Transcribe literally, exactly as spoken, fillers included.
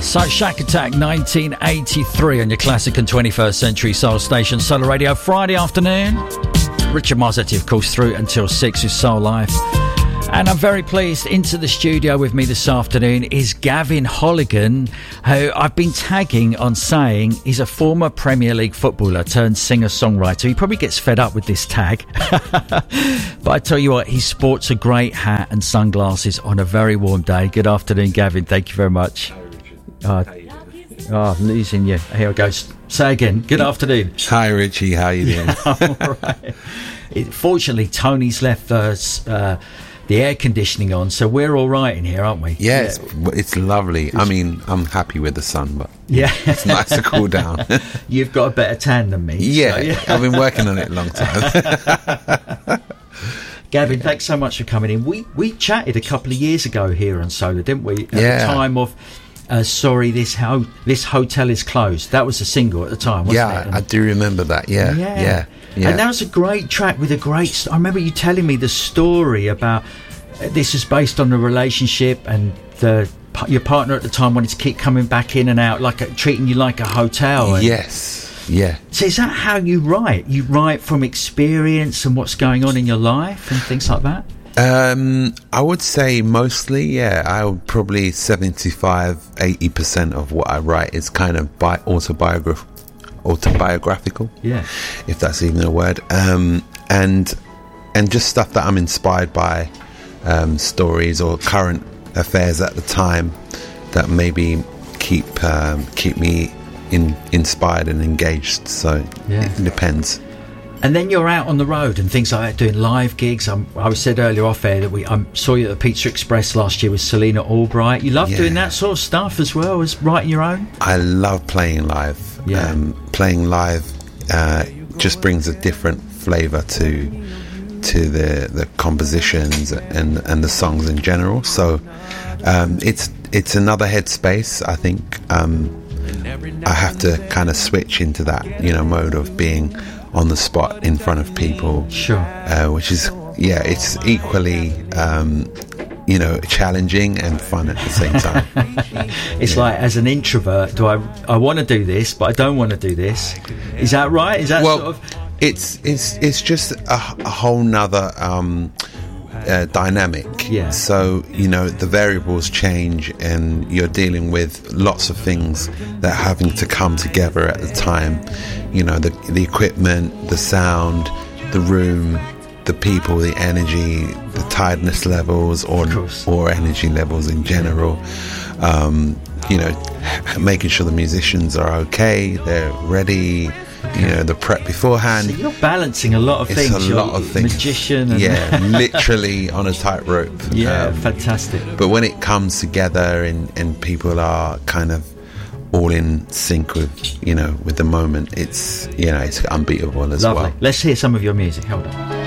So Shack Attack nineteen eighty-three on your classic and twenty-first century soul station Solar Radio Friday afternoon. Richard Marzetti, of course, through until six with Soul Life. And I'm very pleased, into the studio with me this afternoon is Gavin Holligan, who I've been tagging on saying he's a former Premier League footballer turned singer-songwriter. He probably gets fed up with this tag. But I tell you what, he sports a great hat and sunglasses on a very warm day. Good afternoon, Gavin. Thank you very much. Hi, Richard. Oh, oh, I'm losing you. Here I go. Say again. Good afternoon. Hi, Richie. How you doing? I'm all right. It, fortunately, Tony's left us... Uh, the air conditioning on, so we're all right in here, aren't we? Yeah, it's, it's lovely. I mean, I'm happy with the sun, but yeah, it's nice to cool down. You've got a better tan than me. Yeah, so, yeah. I've been working on it a long time. Gavin, thanks so much for coming in. We we chatted a couple of years ago here on Solar, didn't we? At yeah. the time of uh, Sorry, this ho- this hotel is closed. That was a single at the time, wasn't yeah, it? And I do remember that. Yeah, yeah, yeah. yeah. And that was a great track with a great... St- I remember you telling me the story about... Uh, this is based on the relationship, and the your partner at the time wanted to keep coming back in and out, like a, treating you like a hotel. And yes, yeah. So is that how you write? You write from experience and what's going on in your life and things like that? Um, I would say mostly, yeah. I would probably seventy-five, eighty percent of what I write is kind of bi- autobiograph- autobiographical. Yeah. If that's even a word. Um, and and just stuff that I'm inspired by, um, stories or current affairs at the time that maybe keep um, keep me in, inspired and engaged. So yeah. It depends. And then you're out on the road and things like that, doing live gigs. Um, I was said earlier off air that we I um, saw you at the Pizza Express last year with Selena Albright. You love yeah. doing that sort of stuff as well as writing your own? I love playing live. Yeah. Um, playing live uh, just brings a different flavour to to the the compositions and and the songs in general. So um, it's it's another headspace. I think um, I have to kind of switch into that, you know, mode of being on the spot in front of people. Sure. Uh, which is, yeah, it's equally, um, you know, challenging and fun at the same time. It's yeah. like, as an introvert, do I I want to do this, but I don't want to do this. Is that right? Is that well, sort of... it's it's it's just a, a whole nother um, uh, dynamic. Yeah. So, you know, the variables change and you're dealing with lots of things that are having to come together at the time. You know, the the equipment, the sound, the room, the people, the energy, the tiredness levels or or energy levels in general. Um, you know, making sure the musicians are okay, they're ready. You know, the prep beforehand. So you're balancing a lot of it's things. It's a you're lot of things. Magician. And yeah, literally on a tightrope. Yeah, um, fantastic. But when it comes together and, and people are kind of all in sync with, you know, with the moment, it's, you know, it's unbeatable as Lovely. well. Let's hear some of your music. Hold on.